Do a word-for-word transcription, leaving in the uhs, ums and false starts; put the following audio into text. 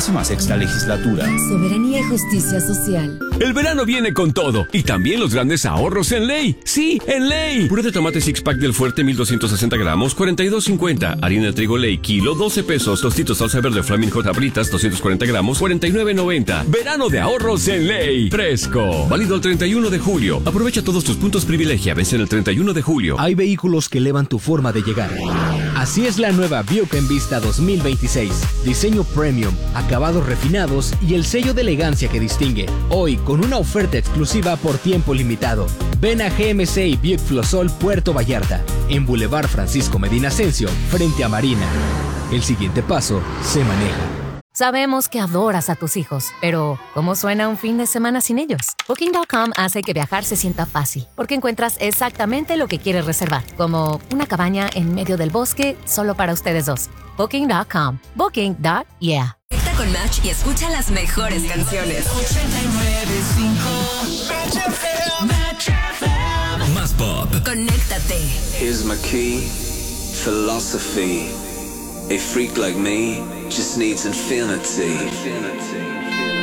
próxima sexta legislatura. Soberanía y justicia social. El verano viene con todo y también los grandes ahorros en Ley. Sí, en Ley. Puré de tomate six pack del Fuerte mil doscientos sesenta gramos, cuarenta y dos cincuenta. Harina de trigo Ley kilo, doce pesos. Tostitos salsa verde Flaming Hot Abritas, doscientos cuarenta gramos, cuarenta y nueve noventa. Verano de ahorros en Ley. Fresco. Válido el treinta y uno de julio. Aprovecha todos tus puntos privilegia. Vence el treinta y uno de julio. Hay vehículos que elevan tu forma de llegar. Así es la nueva Buick Envista dos mil veintiséis. Diseño premium, acabados refinados y el sello de elegancia que distingue. Hoy con una oferta exclusiva por tiempo limitado. Ven a G M C y Buick Flosol Puerto Vallarta, en Boulevard Francisco Medina Ascencio, frente a Marina. El siguiente paso se maneja. Sabemos que adoras a tus hijos, pero ¿cómo suena un fin de semana sin ellos? Booking punto com hace que viajar se sienta fácil, porque encuentras exactamente lo que quieres reservar, como una cabaña en medio del bosque solo para ustedes dos. Booking punto com. Booking punto yeah. Conecta con Match y escucha las mejores canciones. ochenta y nueve punto cinco Match F M. Match F M. Más pop. Conéctate. Here's my key, philosophy. A freak like me just needs infinity. infinity.